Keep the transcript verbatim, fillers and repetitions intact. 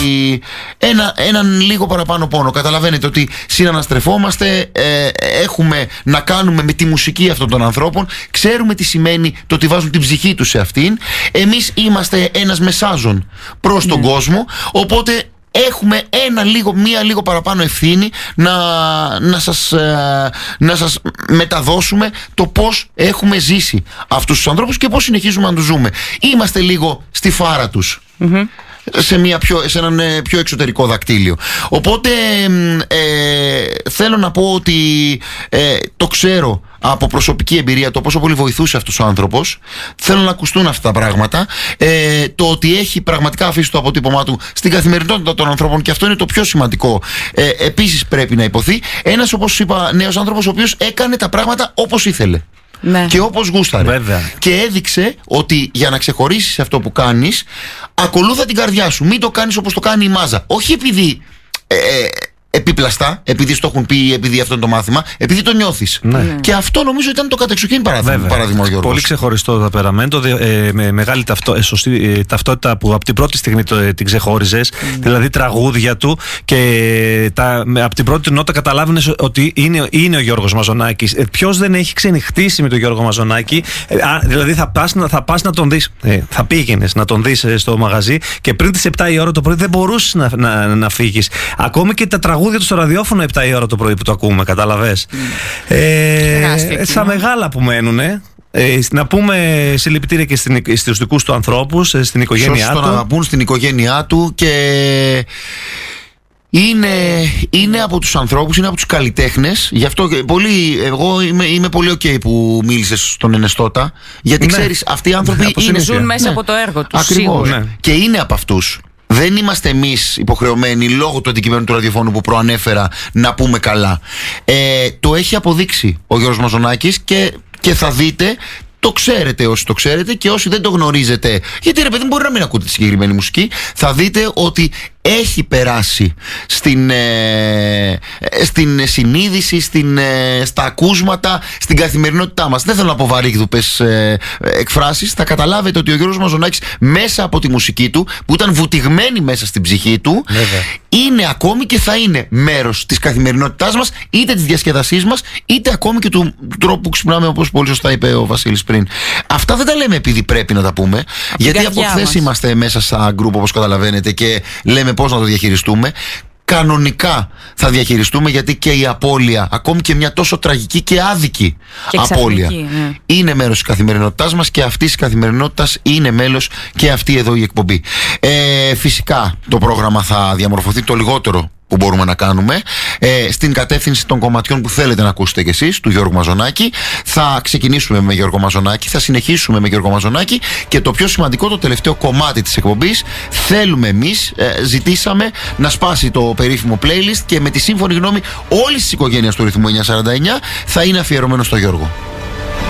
ένα, έναν λίγο παραπάνω πόνο. Καταλαβαίνετε ότι συναναστρεφόμαστε, ε, έχουμε να κάνουμε με τη μουσική αυτών των ανθρώπων, ξέρουμε τι σημαίνει το ότι βάζουν την ψυχή τους σε αυτήν. Εμείς είμαστε ένας μεσάζων προς τον Ναι. κόσμο, οπότε έχουμε ένα λίγο, μία λίγο παραπάνω ευθύνη να, να, σας, ε, να σας μεταδώσουμε το πώς έχουμε ζήσει αυτούς τους ανθρώπους και πώς συνεχίζουμε να τους ζούμε. Είμαστε λίγο στη φάρα τους. Mm-hmm. Σε, μια πιο, σε έναν ε, πιο εξωτερικό δακτύλιο. Οπότε ε, θέλω να πω ότι ε, το ξέρω από προσωπική εμπειρία το πόσο πολύ βοηθούσε αυτός ο άνθρωπος. Θέλω να ακουστούν αυτά τα πράγματα. Ε, το ότι έχει πραγματικά αφήσει το αποτύπωμά του στην καθημερινότητα των ανθρώπων, και αυτό είναι το πιο σημαντικό. Ε, επίσης πρέπει να υποθεί. Ένας, όπως είπα, νέος άνθρωπος ο οποίος έκανε τα πράγματα όπως ήθελε. Ναι. Και όπως γούσταρε. Βέβαια. Και έδειξε ότι για να ξεχωρίσεις αυτό που κάνεις, ακολούθα την καρδιά σου. Μην το κάνεις όπως το κάνει η μάζα. Όχι επειδή ε, επίπλαστα, επειδή στο έχουν πει, επειδή αυτό είναι το μάθημα, επειδή το νιώθεις. Ναι. Και αυτό νομίζω ήταν το κατεξοχήν παράδειγμα, παράδειγμα Γιώργος. Πολύ ξεχωριστό το περαμέντο, ε, με μεγάλη ταυτό, ε, σωστή, ε, ταυτότητα που από την πρώτη στιγμή το, ε, την ξεχώριζες, mm. δηλαδή τραγούδια του, και τα, με, από την πρώτη νότα καταλάβαινες ότι είναι, είναι ο Γιώργος Μαζονάκης. Ε, ποιος δεν έχει ξενυχτήσει με τον Γιώργο Μαζονάκη? Ε, α, δηλαδή θα πας, θα πας να τον δεις, ε, θα πήγαινες να τον δεις ε, στο μαγαζί, και πριν τις επτά η ώρα το πρωί δεν μπορούσες να, να, να φύγεις. Ακόμη και τα τραγούδια του στο ραδιόφωνο επτά η ώρα το πρωί που το ακούμε, κατάλαβες. Mm. Ε, στα μεγάλα που μένουν, ε, να πούμε συλληπιτήρια και στην, στους δικούς του ανθρώπους, στην οικογένειά του. Σωστό, να πούν στην οικογένειά του. Και είναι, είναι από τους ανθρώπους, είναι από τους καλλιτέχνες. Γι' αυτό και πολύ, εγώ είμαι, είμαι πολύ ok που μίλησες στον Ενεστώτα, γιατί ναι, ξέρεις, αυτοί οι άνθρωποι ναι, είναι, ζουν μέσα ναι, από το έργο τους. Ακριβώς. Ναι. Και είναι από αυτούς. Δεν είμαστε εμείς υποχρεωμένοι, λόγω του αντικειμένου του ραδιοφώνου που προανέφερα, να πούμε καλά. Ε, το έχει αποδείξει ο Γιώργος Μαζονάκης, και, και θα δείτε, το ξέρετε όσοι το ξέρετε, και όσοι δεν το γνωρίζετε, γιατί ρε παιδί μπορεί να μην ακούτε τη συγκεκριμένη μουσική, θα δείτε ότι έχει περάσει στην, ε, στην συνείδηση, στην, ε, στα ακούσματα, στην καθημερινότητά μας. Δεν θέλω να πω βαρύγδουπες ε, εκφράσεις. Θα καταλάβετε ότι ο Γιώργος Μαζονάκης, μέσα από τη μουσική του, που ήταν βουτυγμένη μέσα στην ψυχή του, βέβαια, είναι ακόμη και θα είναι μέρος της καθημερινότητάς μας, είτε της διασκεδασής μας, είτε ακόμη και του τρόπου που ξυπνάμε, όπως πολύ σωστά είπε ο Βασίλης πριν. Αυτά δεν τα λέμε επειδή πρέπει να τα πούμε, από γιατί από χθες είμαστε μέσα σαν γκρουπ, όπως καταλαβαίνετε, και λέμε πώς να το διαχειριστούμε. Κανονικά θα διαχειριστούμε, γιατί και η απώλεια, ακόμη και μια τόσο τραγική και άδικη και απώλεια, ναι, είναι μέρος της καθημερινότητάς μας, και αυτής της καθημερινότητας είναι μέλος και αυτή εδώ η εκπομπή. Ε, φυσικά το πρόγραμμα θα διαμορφωθεί το λιγότερο που μπορούμε να κάνουμε ε, στην κατεύθυνση των κομματιών που θέλετε να ακούσετε κι εσείς, του Γιώργου Μαζονάκη. Θα ξεκινήσουμε με Γιώργο Μαζονάκη, θα συνεχίσουμε με Γιώργο Μαζονάκη, και το πιο σημαντικό, το τελευταίο κομμάτι της εκπομπής, θέλουμε εμείς, ε, ζητήσαμε να σπάσει το περίφημο playlist, και με τη σύμφωνη γνώμη όλης της οικογένειας του Ρυθμού εννιακόσια σαράντα εννιά θα είναι αφιερωμένο στο Γιώργο.